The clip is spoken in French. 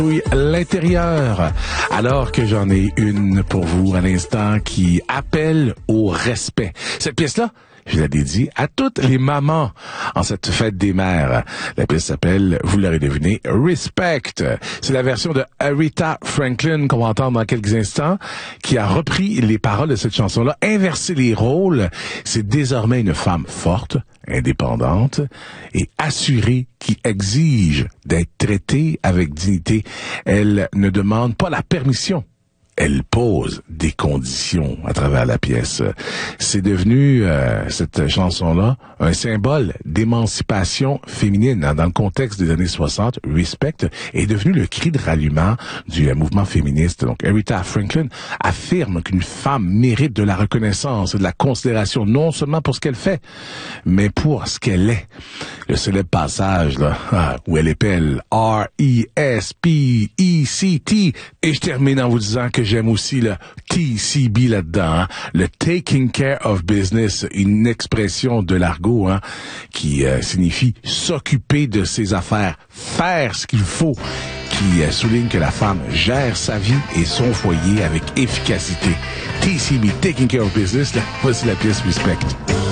L'intérieur, alors que j'en ai une pour vous à l'instant qui appelle au respect. Cette pièce-là, je la dédie à toutes les mamans en cette fête des mères. La pièce s'appelle, vous l'aurez deviné, Respect. C'est la version de Aretha Franklin qu'on va entendre dans quelques instants, qui a repris les paroles de cette chanson-là, inversé les rôles. C'est désormais une femme forte, indépendante et assurée qui exige d'être traitée avec dignité. Elle ne demande pas la permission. Elle pose des conditions à travers la pièce. C'est devenu, cette chanson-là, un symbole d'émancipation féminine. Dans le contexte des années 60, Respect est devenu le cri de ralliement du mouvement féministe. Donc, Aretha Franklin affirme qu'une femme mérite de la reconnaissance et de la considération, non seulement pour ce qu'elle fait, mais pour ce qu'elle est. Le célèbre passage, là, où elle épelle R-E-S-P-E-C-T. Et je termine en vous disant que j'aime aussi le TCB là-dedans, le Taking Care of Business, une expression de l'argot qui signifie s'occuper de ses affaires, faire ce qu'il faut, qui souligne que la femme gère sa vie et son foyer avec efficacité. TCB, Taking Care of Business, là, voici la pièce Respect.